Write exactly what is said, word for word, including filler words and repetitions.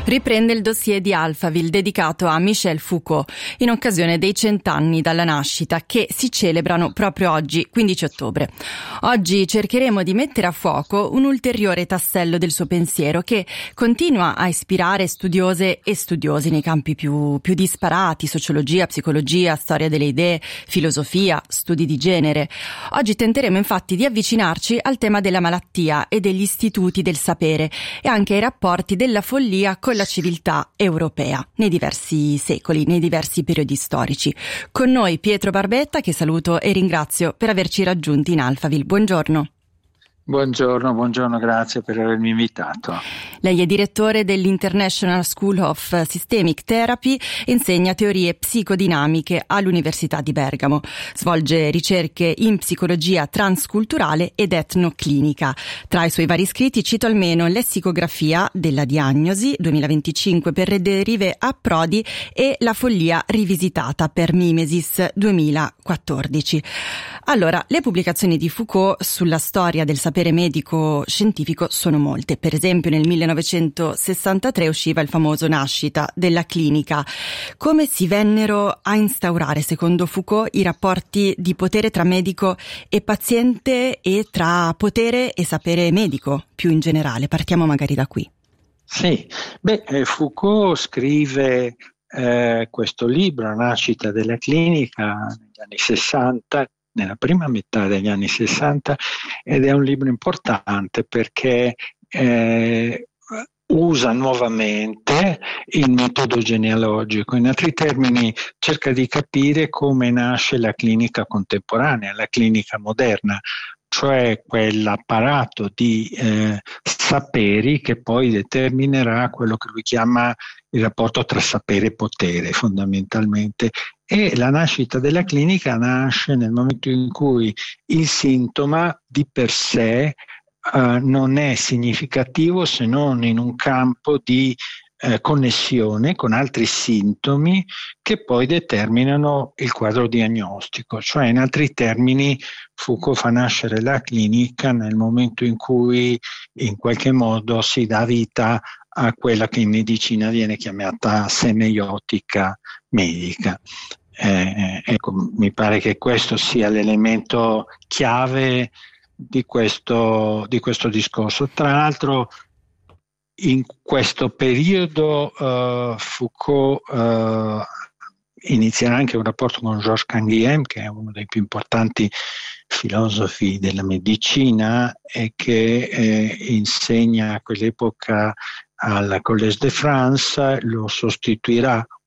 Riprende il dossier di Alphaville dedicato a Michel Foucault in occasione dei cent'anni dalla nascita, che si celebrano proprio oggi, quindici ottobre. Oggi cercheremo di mettere a fuoco un ulteriore tassello del suo pensiero, che continua a ispirare studiose e studiosi nei campi più, più disparati: sociologia, psicologia, storia delle idee, filosofia, studi di genere. Oggi tenteremo infatti di avvicinarci al tema della malattia e degli istituti del sapere, e anche ai rapporti della follia con la civiltà europea nei diversi secoli, nei diversi periodi storici. Con noi Pietro Barbetta, che saluto e ringrazio per averci raggiunti in Alphaville. Buongiorno. Buongiorno, buongiorno, grazie per avermi invitato. Lei è direttore dell'International School of Systemic Therapy e insegna teorie psicodinamiche all'Università di Bergamo. Svolge ricerche in psicologia transculturale ed etnoclinica. Tra i suoi vari scritti cito almeno Lessicografia della diagnosi duemilaventicinque per Derive a Prodi e La follia rivisitata per Mimesis duemilaquattordici. Allora, le pubblicazioni di Foucault sulla storia del sapere medico scientifico sono molte. Per esempio nel millenovecentosessantatré usciva il famoso Nascita della clinica. Come si vennero a instaurare, secondo Foucault, i rapporti di potere tra medico e paziente e tra potere e sapere medico più in generale? Partiamo magari da qui. Sì, beh, Foucault scrive eh, questo libro, Nascita della clinica, negli anni sessanta, nella prima metà degli anni sessanta, ed è un libro importante perché eh, usa nuovamente il metodo genealogico. In altri termini, cerca di capire come nasce la clinica contemporanea, la clinica moderna, cioè quell'apparato di eh, saperi che poi determinerà quello che lui chiama il rapporto tra sapere e potere, fondamentalmente. E la nascita della clinica nasce nel momento in cui il sintoma di per sé uh, non è significativo se non in un campo di uh, connessione con altri sintomi che poi determinano il quadro diagnostico. Cioè, in altri termini, Foucault fa nascere la clinica nel momento in cui in qualche modo si dà vita a quella che in medicina viene chiamata semeiotica medica. Eh, ecco, mi pare che questo sia l'elemento chiave di questo, di questo discorso. Tra l'altro, in questo periodo uh, Foucault uh, inizierà anche un rapporto con Georges Canguilhem, che è uno dei più importanti filosofi della medicina e che eh, insegna a quell'epoca al Collège de France. Lo sostituirà